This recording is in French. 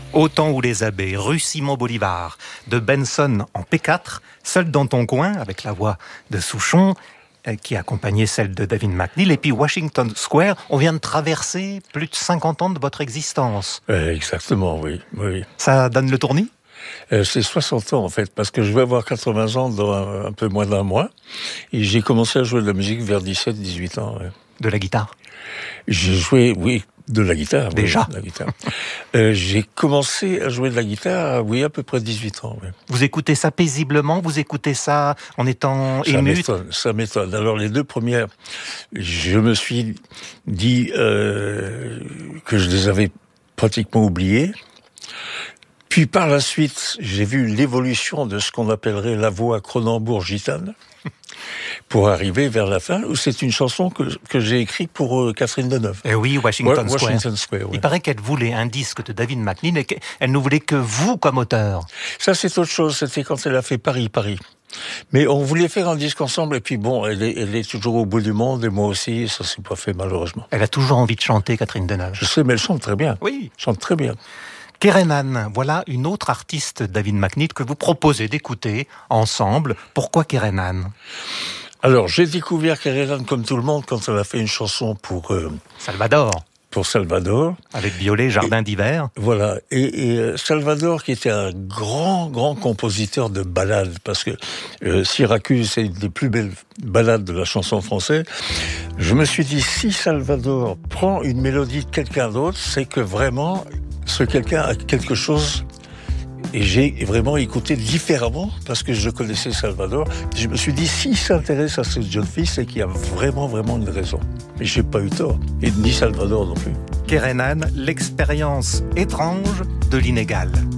Au temps où les abbés, rue Simon Bolivar, de Benson en P4, Seul dans ton coin, avec la voix de Souchon, qui accompagnait celle de David McNeill, et puis Washington Square. On vient de traverser plus de 50 ans de votre existence. Exactement, oui. Ça donne le tournis ? C'est 60 ans en fait, parce que je vais avoir 80 ans dans un peu moins d'un mois. Et j'ai commencé à jouer de la musique vers 17-18 ans. Ouais. De la guitare ? J'ai joué, oui, de la guitare. Déjà ? Oui, de la guitare. J'ai commencé à jouer de la guitare, oui, à peu près 18 ans. Oui. Vous écoutez ça paisiblement ? Vous écoutez ça en étant ému ? Ça m'étonne. Alors les deux premières, je me suis dit que je les avais pratiquement oubliées. Puis par la suite, j'ai vu l'évolution de ce qu'on appellerait la voix Cronenbourg gitane, pour arriver vers la fin, où c'est une chanson que j'ai écrite pour Catherine Deneuve. Eh oui, Washington Square. Oui. Il paraît qu'elle voulait un disque de David McNeill et qu'elle ne voulait que vous comme auteur. Ça, c'est autre chose. C'était quand elle a fait Paris. Mais on voulait faire un disque ensemble, et puis bon, elle est toujours au bout du monde, et moi aussi, ça s'est pas fait malheureusement. Elle a toujours envie de chanter, Catherine Deneuve. Je sais, mais elle chante très bien. Oui. Chante très bien. Kerenan, voilà une autre artiste David McNeill que vous proposez d'écouter ensemble. Pourquoi Kerenan ? Alors, j'ai découvert Kerenan comme tout le monde quand elle a fait une chanson pour Salvador. Pour Salvador. Avec Biolay, Jardin d'hiver. Voilà. Et Salvador, qui était un grand compositeur de ballades, parce que Syracuse, c'est une des plus belles ballades de la chanson française. Je me suis dit, si Salvador prend une mélodie de quelqu'un d'autre, c'est que vraiment, ce quelqu'un a quelque chose. Et j'ai vraiment écouté différemment, parce que je connaissais Salvador. Je me suis dit, s'il s'intéresse à ce jeune fils, c'est qu'il y a vraiment une raison. Et j'ai pas eu tort. Et ni Salvador non plus. Kerenan, l'expérience étrange de l'inégal.